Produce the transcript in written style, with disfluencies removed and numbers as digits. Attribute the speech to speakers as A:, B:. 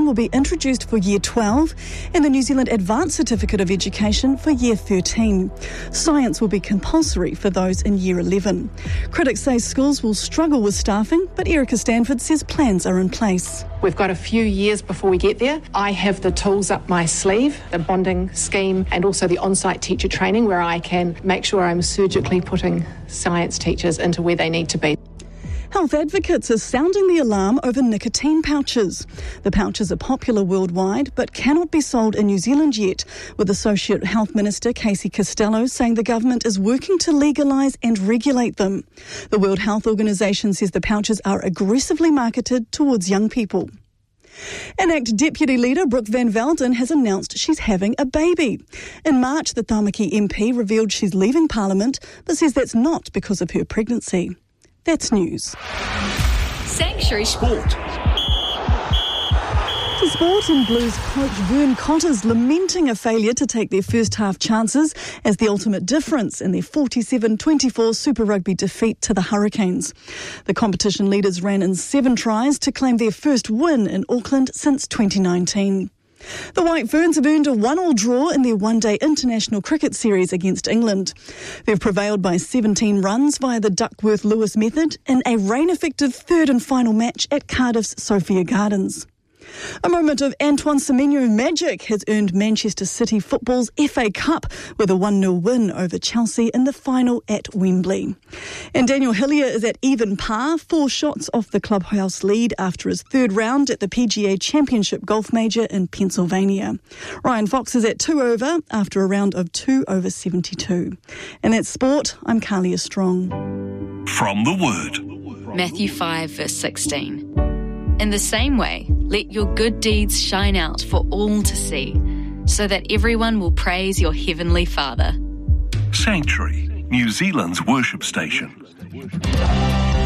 A: Education will be introduced for Year 12 and the New Zealand Advanced Certificate of Education for Year 13. Science will be compulsory for those in Year 11. Critics say schools will struggle with staffing, but Erica Stanford says plans are in place.
B: We've got a few years before we get there. I have the tools up my sleeve, the bonding scheme and also the on-site teacher training where I can make sure I'm surgically putting science teachers into where they need to be.
A: Health advocates are sounding the alarm over nicotine pouches. The pouches are popular worldwide but cannot be sold in New Zealand yet, with Associate Health Minister Casey Costello saying the government is working to legalise and regulate them. The World Health Organization says the pouches are aggressively marketed towards young people. And ACT Deputy Leader Brooke Van Velden has announced she's having a baby. In March, the Tāmaki MP revealed she's leaving Parliament, but says that's not because of her pregnancy. That's news.
C: Sanctuary Sport.
A: To sport, and Blues coach Vern Cotter's lamenting a failure to take their first half chances as the ultimate difference in their 47-24 Super Rugby defeat to the Hurricanes. The competition leaders ran in 7 tries to claim their first win in Auckland since 2019. The White Ferns have earned a 1-1 draw in their one-day international cricket series against England. They've prevailed by 17 runs via the Duckworth-Lewis method in a rain-affected third and final match at Cardiff's Sophia Gardens. A moment of Antoine Semenyo magic has earned Manchester City Football's FA Cup with a 1-0 win over Chelsea in the final at Wembley. And Daniel Hillier is at even par, 4 shots off the clubhouse lead after his third round at the PGA Championship Golf Major in Pennsylvania. Ryan Fox is at 2 over after a round of 2 over 72. And that's sport. I'm Carlia Strong.
D: From the Word.
C: Matthew 5 verse 16. In the same way, let your good deeds shine out for all to see, so that everyone will praise your heavenly Father.
D: Sanctuary, New Zealand's worship station.